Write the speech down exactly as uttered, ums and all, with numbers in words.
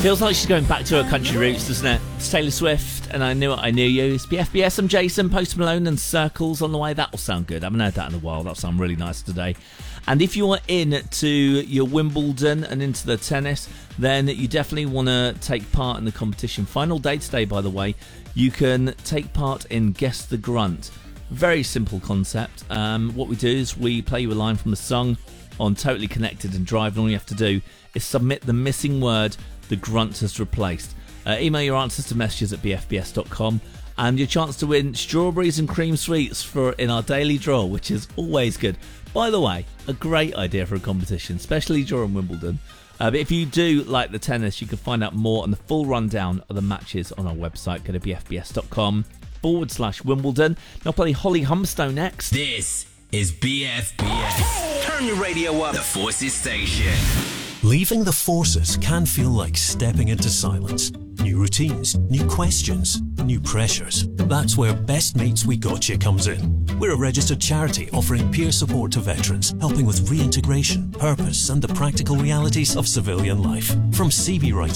Feels like she's going back to her country roots, doesn't it? It's Taylor Swift, and I Knew It, I Knew You. It's B F B S, I'm Jason, Post Malone and Circles on the way. That'll sound good. I haven't heard that in a while. That'll sound really nice today. And if you are into your Wimbledon and into the tennis, then you definitely want to take part in the competition. Final day today, by the way. You can take part in Guess the Grunt. Very simple concept. Um, what we do is we play you a line from the song on Totally Connected and Drive, and all you have to do is submit the missing word the grunt has replaced. Uh, email your answers to messages at b f b s dot com, and your chance to win strawberries and cream sweets for in our daily draw, which is always good. By the way, a great idea for a competition, especially during Wimbledon. Uh, but if you do like the tennis, you can find out more on the full rundown of the matches on our website. Go to b f b s dot com forward slash Wimbledon. Now play Holly Humstow next. This is B F B S. Turn your radio up. The Forces Station. Leaving the forces can feel like stepping into silence. New routines, new questions, new pressures. That's where Best Mates We Gotcha comes in. We're a registered charity offering peer support to veterans, helping with reintegration, purpose and the practical realities of civilian life. From C B writing